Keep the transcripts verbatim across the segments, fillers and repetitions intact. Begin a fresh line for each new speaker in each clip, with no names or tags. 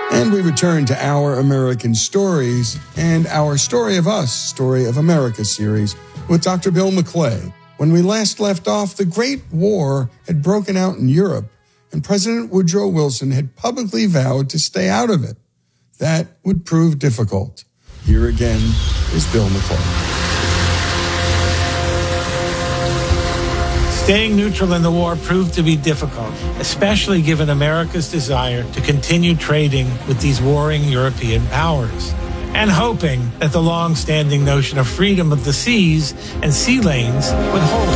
And we return to Our American Stories and our Story of Us, Story of America series with Doctor Bill McClay. When we last left off, the Great War had broken out in Europe, and President Woodrow Wilson had publicly vowed to stay out of it. That would prove difficult. Here again is Bill McClay.
Staying neutral in the war proved to be difficult, especially given America's desire to continue trading with these warring European powers, and hoping that the long-standing notion of freedom of the seas and sea lanes would hold.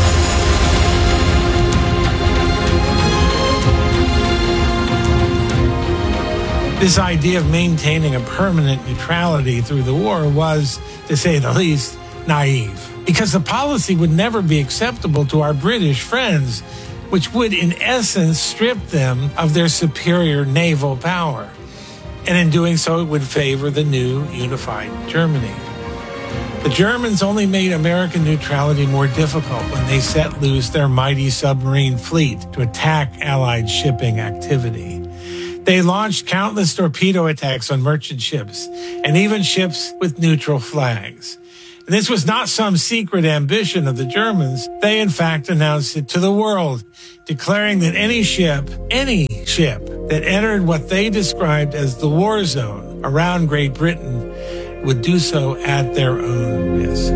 This idea of maintaining a permanent neutrality through the war was, to say the least, naive, because the policy would never be acceptable to our British friends, which would in essence strip them of their superior naval power. And in doing so, it would favor the new unified Germany. The Germans only made American neutrality more difficult when they set loose their mighty submarine fleet to attack Allied shipping activity. They launched countless torpedo attacks on merchant ships and even ships with neutral flags. This was not some secret ambition of the Germans. They, in fact, announced it to the world, declaring that any ship, any ship that entered what they described as the war zone around Great Britain would do so at their own risk.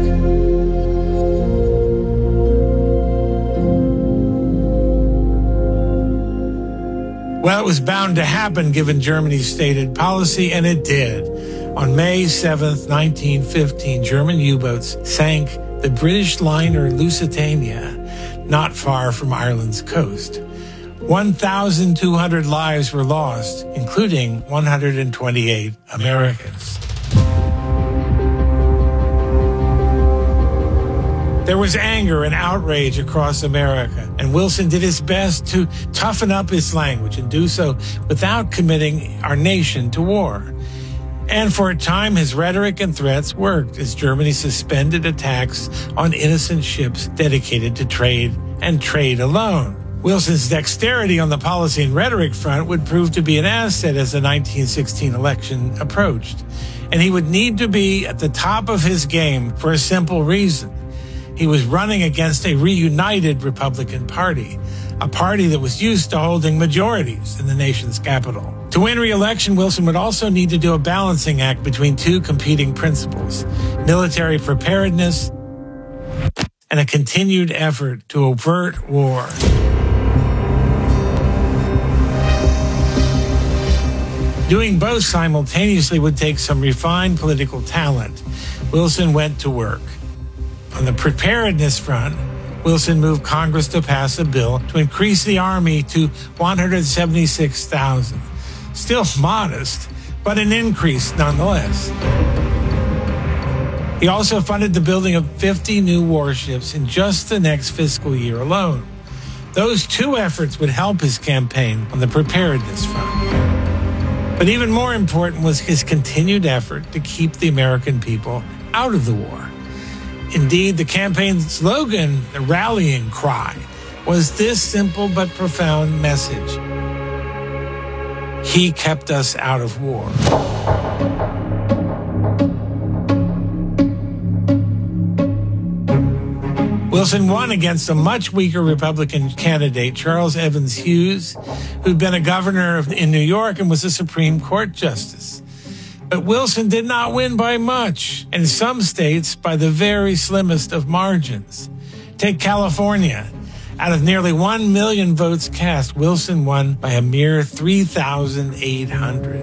Well, it was bound to happen given Germany's stated policy, and it did. On May seventh, nineteen fifteen, German U-boats sank the British liner Lusitania, not far from Ireland's coast. one thousand two hundred lives were lost, including one hundred twenty-eight Americans. There was anger and outrage across America, and Wilson did his best to toughen up his language and do so without committing our nation to war. And for a time, his rhetoric and threats worked as Germany suspended attacks on innocent ships dedicated to trade and trade alone. Wilson's dexterity on the policy and rhetoric front would prove to be an asset as the nineteen sixteen election approached. And he would need to be at the top of his game for a simple reason. He was running against a reunited Republican Party, a party that was used to holding majorities in the nation's capital. To win re-election, Wilson would also need to do a balancing act between two competing principles: military preparedness and a continued effort to avert war. Doing both simultaneously would take some refined political talent. Wilson went to work. On the preparedness front, Wilson moved Congress to pass a bill to increase the Army to one hundred seventy-six thousand. Still modest, but an increase nonetheless. He also funded the building of fifty new warships in just the next fiscal year alone. Those two efforts would help his campaign on the preparedness front. But even more important was his continued effort to keep the American people out of the war. Indeed, the campaign slogan, the rallying cry, was this simple but profound message: he kept us out of war. Wilson won against a much weaker Republican candidate, Charles Evans Hughes, who'd been a governor of, in New York and was a Supreme Court justice. But Wilson did not win by much, and in some states by the very slimmest of margins. Take California. Out of nearly one million votes cast, Wilson won by a mere three thousand eight hundred.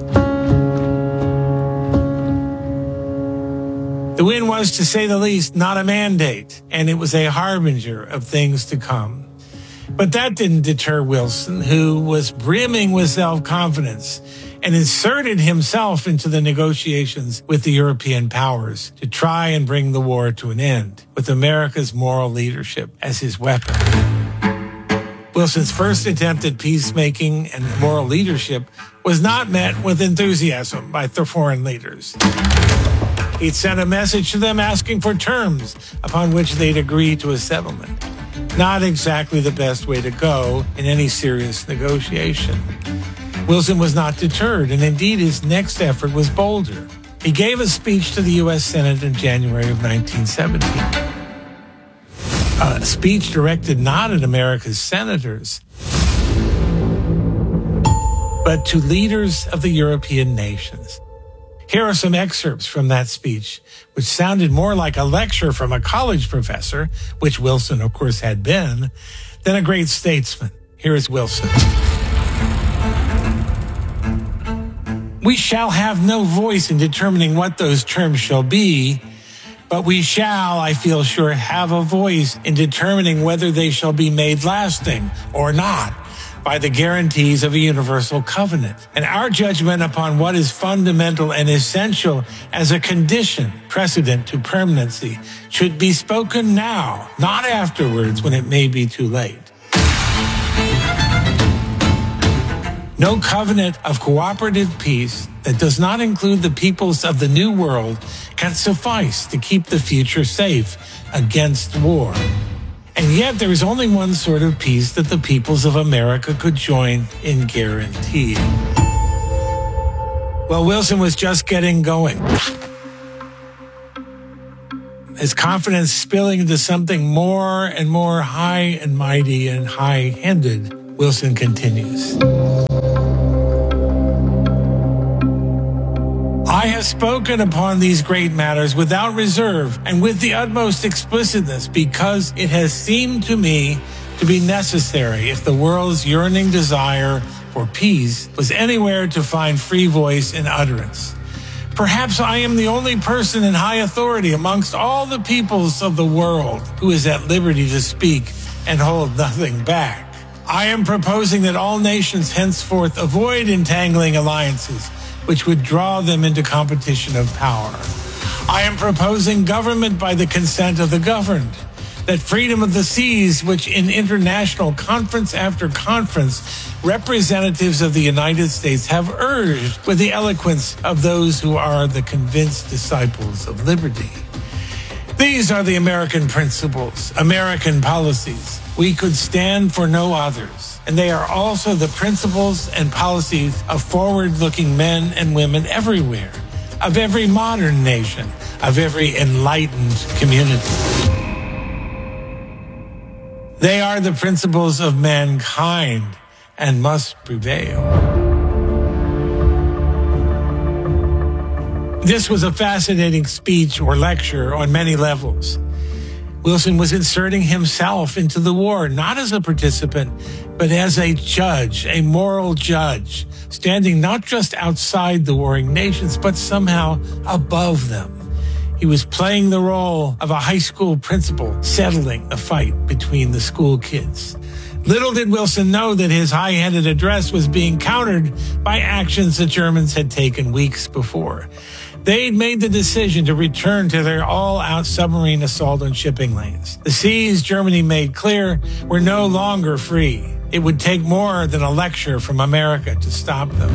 The win was, to say the least, not a mandate, and it was a harbinger of things to come. But that didn't deter Wilson, who was brimming with self-confidence and inserted himself into the negotiations with the European powers to try and bring the war to an end, with America's moral leadership as his weapon. Wilson's first attempt at peacemaking and moral leadership was not met with enthusiasm by the foreign leaders. He'd sent a message to them asking for terms upon which they'd agree to a settlement. Not exactly the best way to go in any serious negotiation. Wilson was not deterred, and indeed his next effort was bolder. He gave a speech to the U S Senate in January of nineteen seventeen. A speech directed not at America's senators, but to leaders of the European nations. Here are some excerpts from that speech, which sounded more like a lecture from a college professor, which Wilson, of course, had been, than a great statesman. Here is Wilson. We shall have no voice in determining what those terms shall be, but we shall, I feel sure, have a voice in determining whether they shall be made lasting or not by the guarantees of a universal covenant. And our judgment upon what is fundamental and essential as a condition precedent to permanency should be spoken now, not afterwards when it may be too late. No covenant of cooperative peace that does not include the peoples of the New World can suffice to keep the future safe against war. And yet there is only one sort of peace that the peoples of America could join in guaranteeing. Well, Wilson was just getting going. His confidence spilling into something more and more high and mighty and high-handed, Wilson continues. I have spoken upon these great matters without reserve and with the utmost explicitness because it has seemed to me to be necessary if the world's yearning desire for peace was anywhere to find free voice and utterance. Perhaps I am the only person in high authority amongst all the peoples of the world who is at liberty to speak and hold nothing back. I am proposing that all nations henceforth avoid entangling alliances which would draw them into competition of power. I am proposing government by the consent of the governed, that freedom of the seas, which in international conference after conference, representatives of the United States have urged with the eloquence of those who are the convinced disciples of liberty. These are the American principles, American policies. We could stand for no others. And they are also the principles and policies of forward-looking men and women everywhere, of every modern nation, of every enlightened community. They are the principles of mankind and must prevail. This was a fascinating speech or lecture on many levels. Wilson was inserting himself into the war, not as a participant, but as a judge, a moral judge, standing not just outside the warring nations, but somehow above them. He was playing the role of a high school principal, settling a fight between the school kids. Little did Wilson know that his high-handed address was being countered by actions the Germans had taken weeks before. They'd made the decision to return to their all-out submarine assault on shipping lanes. The seas, Germany made clear, were no longer free. It would take more than a lecture from America to stop them.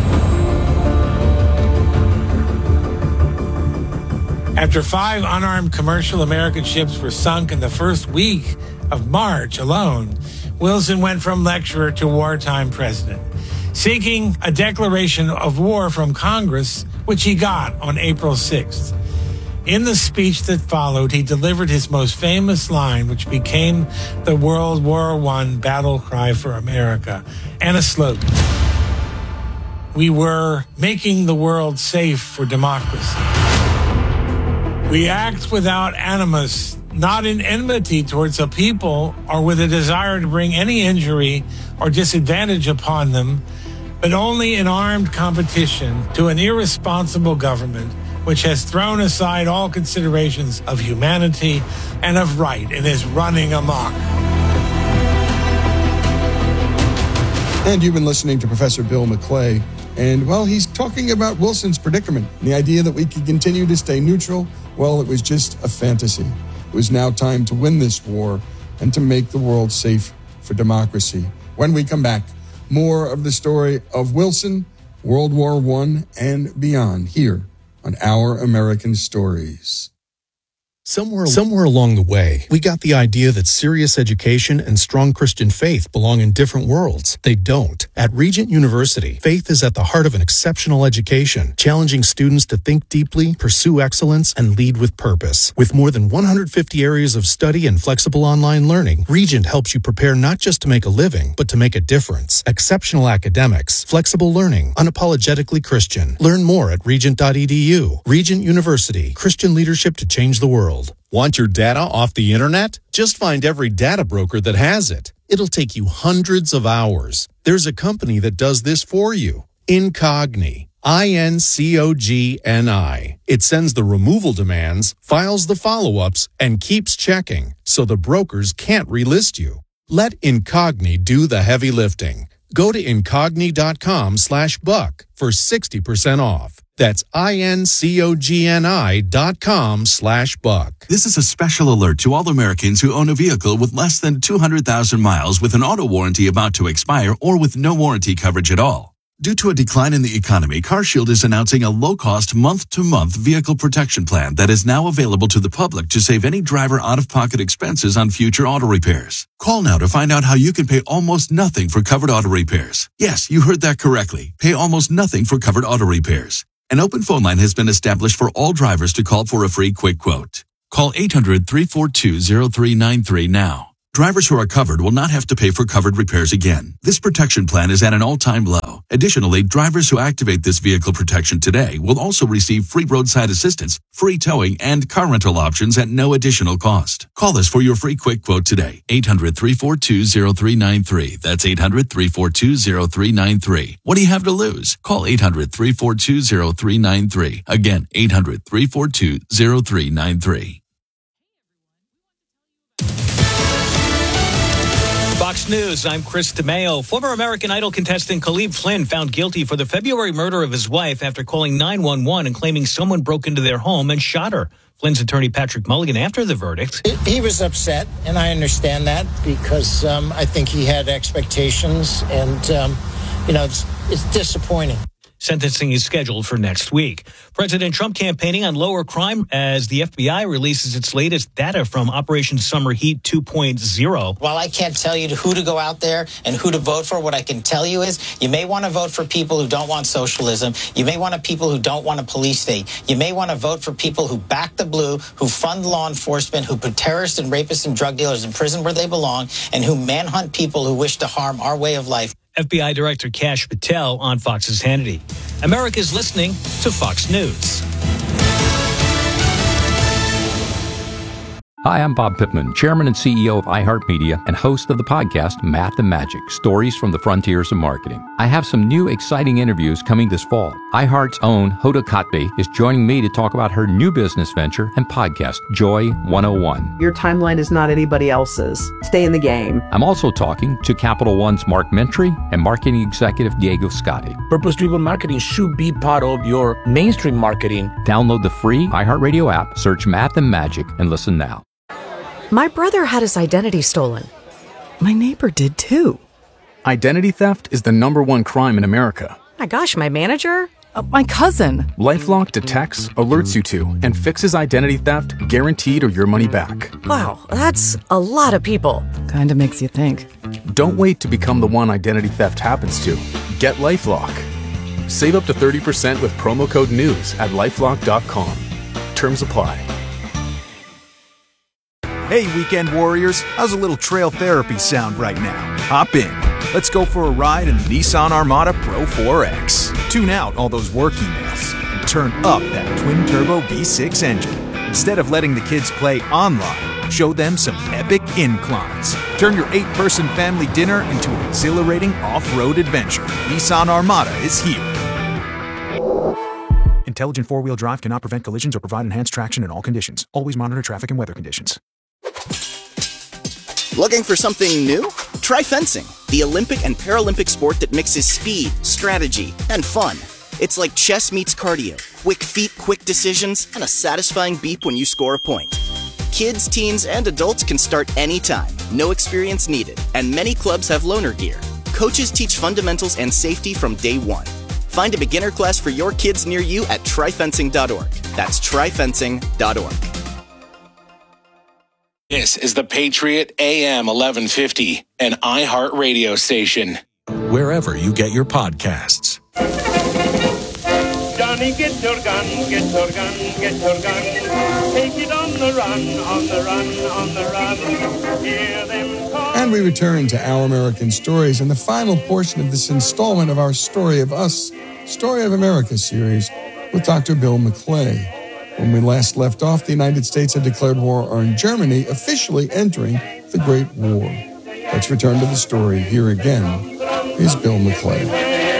After five unarmed commercial American ships were sunk in the first week of March alone, Wilson went from lecturer to wartime president, seeking a declaration of war from Congress, which he got on April sixth. In the speech that followed, he delivered his most famous line, which became the World War One battle cry for America and a slogan. We were making the world safe for democracy. We act without animus, not in enmity towards a people or with a desire to bring any injury or disadvantage upon them, but only in armed competition to an irresponsible government which has thrown aside all considerations of humanity and of right and is running amok.
And you've been listening to Professor Bill McClay, and, well, he's talking about Wilson's predicament, the idea that we could continue to stay neutral. Well, it was just a fantasy. It was now time to win this war and to make the world safe for democracy. When we come back, more of the story of Wilson, World War One, and beyond here on Our American Stories.
Somewhere, somewhere along the way, we got the idea that serious education and strong Christian faith belong in different worlds. They don't. At Regent University, faith is at the heart of an exceptional education, challenging students to think deeply, pursue excellence, and lead with purpose. With more than one hundred fifty areas of study and flexible online learning, Regent helps you prepare not just to make a living, but to make a difference. Exceptional academics, flexible learning, unapologetically Christian. Learn more at regent dot e d u. Regent University, Christian leadership to change the world. Want your data off the internet? Just find every data broker that has it. It'll take you hundreds of hours. There's a company that does this for you. Incogni. I N C O G N I. It sends the removal demands, files the follow-ups, and keeps checking, so the brokers can't relist you. Let Incogni do the heavy lifting. Go to incogni.com slash buck for sixty percent off. That's I-N-C-O-G-N-I dot com slash buck.
This is a special alert to all Americans who own a vehicle with less than two hundred thousand miles with an auto warranty about to expire or with no warranty coverage at all. Due to a decline in the economy, CarShield is announcing a low-cost month-to-month vehicle protection plan that is now available to the public to save any driver out-of-pocket expenses on future auto repairs. Call now to find out how you can pay almost nothing for covered auto repairs. Yes, you heard that correctly. Pay almost nothing for covered auto repairs. An open phone line has been established for all drivers to call for a free quick quote. Call eight hundred, three four two, zero three nine three now. Drivers who are covered will not have to pay for covered repairs again. This protection plan is at an all-time low. Additionally, drivers who activate this vehicle protection today will also receive free roadside assistance, free towing, and car rental options at no additional cost. Call us for your free quick quote today. eight hundred, three four two, zero three nine three. That's eight hundred, three four two, zero three nine three. What do you have to lose? Call eight hundred, three four two, zero three nine three. Again, eight hundred, three four two, zero three nine three.
Fox News, I'm Chris DeMeo. Former American Idol contestant Khalid Flynn found guilty for the February murder of his wife after calling nine one one and claiming someone broke into their home and shot her. Flynn's attorney Patrick Mulligan, after the verdict.
He was upset, and I understand that because um, I think he had expectations, and, um, you know, it's, it's disappointing.
Sentencing is scheduled for next week. President Trump campaigning on lower crime as the F B I releases its latest data from Operation Summer Heat two point oh.
While I can't tell you who to go out there and who to vote for, what I can tell you is you may want to vote for people who don't want socialism. You may want to people who don't want a police state. You may want to vote for people who back the blue, who fund law enforcement, who put terrorists and rapists and drug dealers in prison where they belong, and who manhunt people who wish to harm our way of life.
F B I Director Kash Patel on Fox's Hannity. America's listening to Fox News.
Hi, I'm Bob Pittman, Chairman and C E O of iHeartMedia and host of the podcast Math and Magic, Stories from the Frontiers of Marketing. I have some new exciting interviews coming this fall. iHeart's own Hoda Kotb is joining me to talk about her new business venture and podcast, Joy one oh one.
Your timeline is not anybody else's. Stay in the game.
I'm also talking to Capital One's Mark Mentry and marketing executive Diego Scotti.
Purpose-driven marketing should be part of your mainstream marketing.
Download the free iHeartRadio app, search Math and Magic, and listen now.
My brother had his identity stolen. My neighbor did too.
Identity theft is the number one crime in America.
My gosh, my manager? Uh, my cousin.
LifeLock detects, alerts you to, and fixes identity theft guaranteed or your money back.
Wow, that's a lot of people. Kinda makes you think.
Don't wait to become the one identity theft happens to. Get LifeLock. Save up to thirty percent with promo code NEWS at lifelock dot com. Terms apply.
Hey, weekend warriors, how's a little trail therapy sound right now? Hop in. Let's go for a ride in the Nissan Armada Pro four X. Tune out all those work emails and turn up that twin-turbo V six engine. Instead of letting the kids play online, show them some epic inclines. Turn your eight-person family dinner into an exhilarating off-road adventure. Nissan Armada is here. Intelligent four-wheel drive cannot prevent collisions or provide enhanced traction in all conditions. Always monitor traffic and weather conditions.
Looking for something new? Try fencing, the Olympic and Paralympic sport that mixes speed, strategy, and fun. It's like chess meets cardio, quick feet, quick decisions, and a satisfying beep when you score a point. Kids, teens, and adults can start anytime, no experience needed, and many clubs have loaner gear. Coaches teach fundamentals and safety from day one. Find a beginner class for your kids near you at try fencing dot org. That's try fencing dot org.
This is the Patriot A M eleven fifty, an iHeart radio station.
Wherever you get your podcasts.
Johnny, get your gun, get your gun, get your gun. Take it on the run, on the run, on the run. Hear them call.
And we return to Our American Stories and the final portion of this installment of our Story of Us, Story of America series with Doctor Bill McClay. When we last left off, the United States had declared war on Germany, officially entering the Great War. Let's return to the story. Here again is Bill McClay.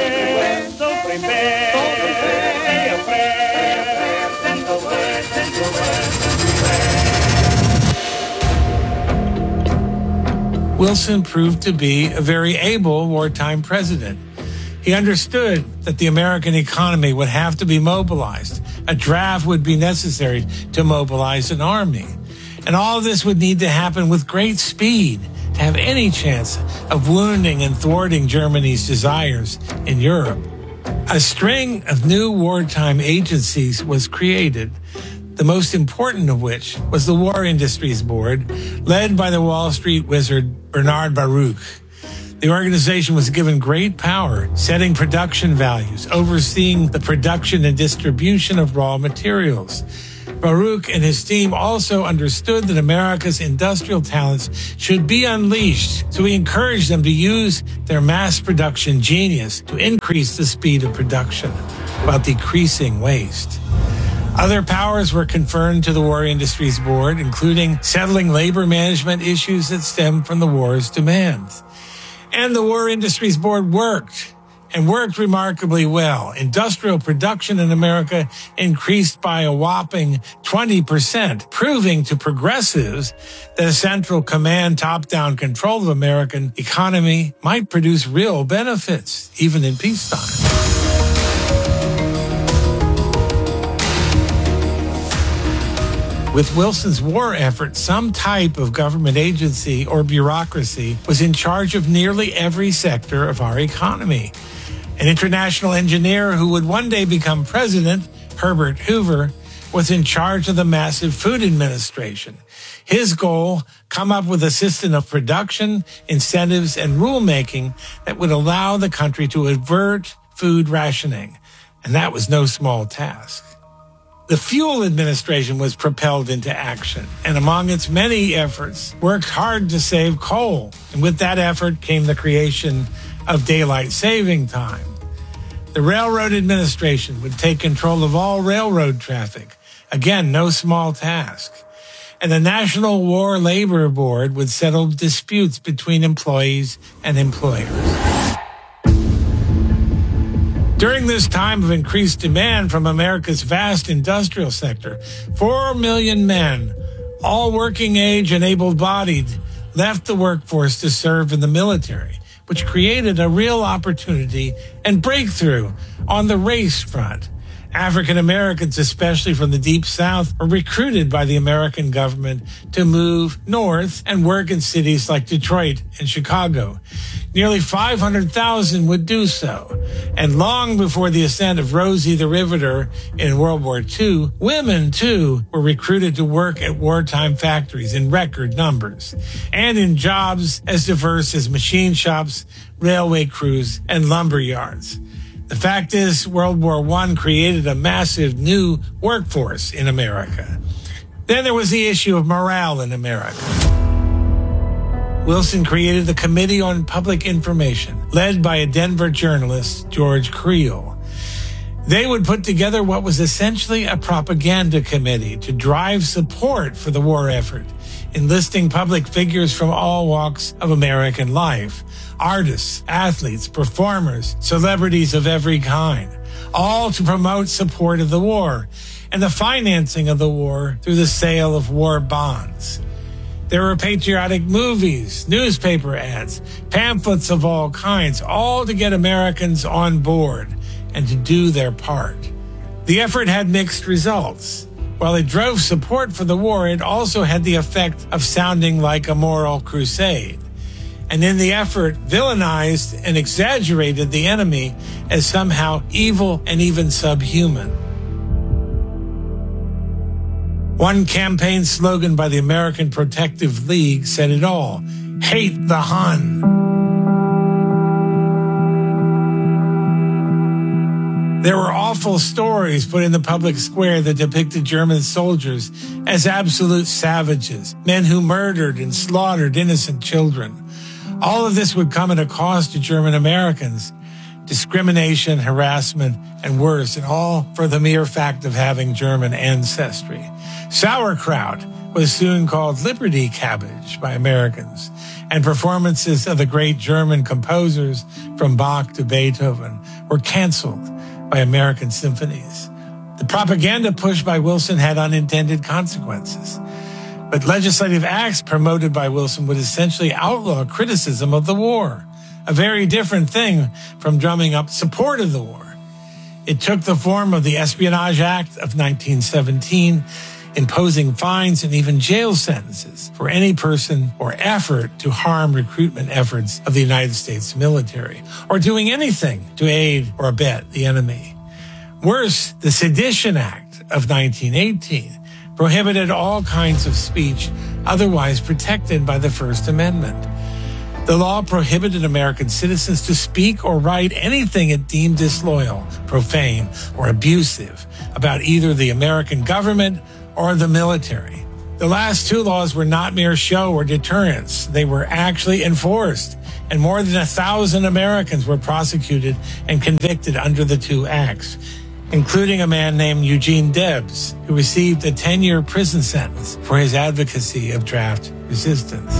Wilson proved to be a very able wartime president. He understood that the American economy would have to be mobilized. A draft would be necessary to mobilize an army. And all of this would need to happen with great speed to have any chance of wounding and thwarting Germany's desires in Europe. A string of new wartime agencies was created, the most important of which was the War Industries Board, led by the Wall Street wizard Bernard Baruch. The organization was given great power, setting production values, overseeing the production and distribution of raw materials. Baruch and his team also understood that America's industrial talents should be unleashed, so he encouraged them to use their mass production genius to increase the speed of production while decreasing waste. Other powers were conferred to the War Industries Board, including settling labor management issues that stemmed from the war's demands. And the War Industries Board worked, and worked remarkably well. Industrial production in America increased by a whopping twenty percent, proving to progressives that a central command, top-down control of American economy might produce real benefits, even in peacetime. With Wilson's war effort, some type of government agency or bureaucracy was in charge of nearly every sector of our economy. An international engineer who would one day become president, Herbert Hoover, was in charge of the massive Food Administration. His goal, come up with a system of production, incentives, and rulemaking that would allow the country to avert food rationing. And that was no small task. The Fuel Administration was propelled into action, and among its many efforts, worked hard to save coal. And with that effort came the creation of daylight saving time. The Railroad Administration would take control of all railroad traffic. Again, no small task. And the National War Labor Board would settle disputes between employees and employers. During this time of increased demand from America's vast industrial sector, four million men, all working age and able-bodied, left the workforce to serve in the military, which created a real opportunity and breakthrough on the race front. African Americans, especially from the Deep South, were recruited by the American government to move north and work in cities like Detroit and Chicago. Nearly five hundred thousand would do so. And long before the ascent of Rosie the Riveter in World War Two, women, too, were recruited to work at wartime factories in record numbers and in jobs as diverse as machine shops, railway crews, and lumber yards. The fact is, World War One created a massive new workforce in America. Then there was the issue of morale in America. Wilson created the Committee on Public Information, led by a Denver journalist, George Creel. They would put together what was essentially a propaganda committee to drive support for the war effort, enlisting public figures from all walks of American life. Artists, athletes, performers, celebrities of every kind, all to promote support of the war and the financing of the war through the sale of war bonds. There were patriotic movies, newspaper ads, pamphlets of all kinds, all to get Americans on board and to do their part. The effort had mixed results. While it drove support for the war, it also had the effect of sounding like a moral crusade. And in the effort, villainized and exaggerated the enemy as somehow evil and even subhuman. One campaign slogan by the American Protective League said it all: hate the Hun. There were awful stories put in the public square that depicted German soldiers as absolute savages, men who murdered and slaughtered innocent children. All of this would come at a cost to German Americans: discrimination, harassment, and worse, and all for the mere fact of having German ancestry. Sauerkraut was soon called Liberty Cabbage by Americans, and performances of the great German composers from Bach to Beethoven were canceled by American symphonies. The propaganda push by Wilson had unintended consequences, but legislative acts promoted by Wilson would essentially outlaw criticism of the war, a very different thing from drumming up support of the war. It took the form of the Espionage Act of nineteen seventeen, imposing fines and even jail sentences for any person or effort to harm recruitment efforts of the United States military, or doing anything to aid or abet the enemy. Worse, the Sedition Act of nineteen eighteen prohibited all kinds of speech otherwise protected by the First Amendment. The law prohibited American citizens to speak or write anything it deemed disloyal, profane, or abusive about either the American government or the military. The last two laws were not mere show or deterrence. They were actually enforced, and more than a thousand Americans were prosecuted and convicted under the two acts, including a man named Eugene Debs, who received a ten-year prison sentence for his advocacy of draft resistance.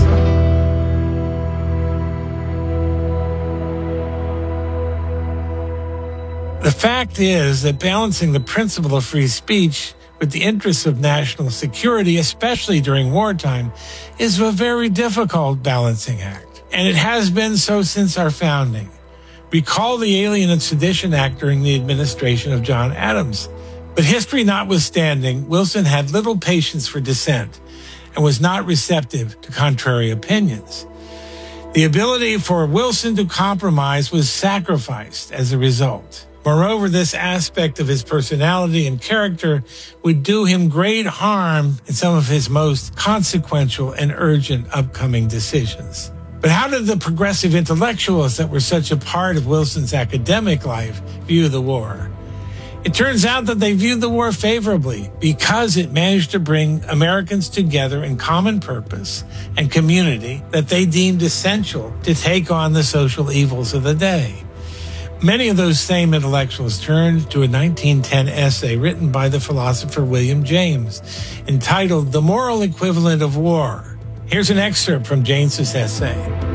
The fact is that balancing the principle of free speech with the interests of national security, especially during wartime, is a very difficult balancing act. And it has been so since our founding. Recall the Alien and Sedition Act during the administration of John Adams. But history notwithstanding, Wilson had little patience for dissent and was not receptive to contrary opinions. The ability for Wilson to compromise was sacrificed as a result. Moreover, this aspect of his personality and character would do him great harm in some of his most consequential and urgent upcoming decisions. But how did the progressive intellectuals that were such a part of Wilson's academic life view the war? It turns out that they viewed the war favorably because it managed to bring Americans together in common purpose and community that they deemed essential to take on the social evils of the day. Many of those same intellectuals turned to a nineteen ten essay written by the philosopher William James, entitled The Moral Equivalent of War. Here's an excerpt from James's essay.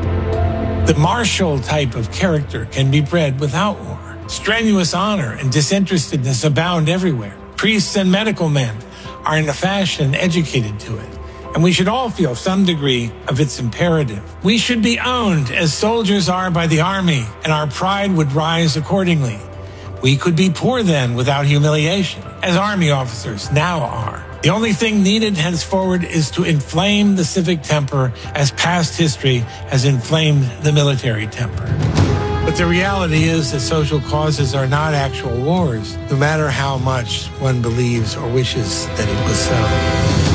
The martial type of character can be bred without war. Strenuous honor and disinterestedness abound everywhere. Priests and medical men are in a fashion educated to it, and we should all feel some degree of its imperative. We should be owned as soldiers are by the army, and our pride would rise accordingly. We could be poor then without humiliation, as army officers now are. The only thing needed henceforward is to inflame the civic temper as past history has inflamed the military temper. But the reality is that social causes are not actual wars, no matter how much one believes or wishes that it was so.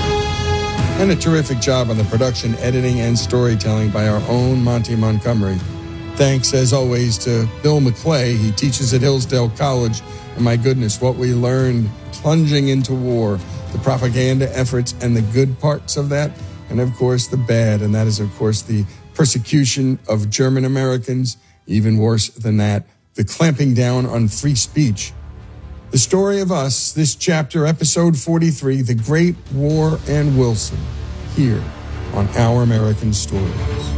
And a terrific job on the production, editing, and storytelling by our own Monty Montgomery. Thanks, as always, to Bill McClay. He teaches at Hillsdale College. And my goodness, what we learned plunging into war, the propaganda efforts and the good parts of that, and of course the bad, and that is of course the persecution of German Americans, even worse than that, the clamping down on free speech. The Story of Us, this chapter, episode forty-three, The Great War and Wilson, here on Our American Stories.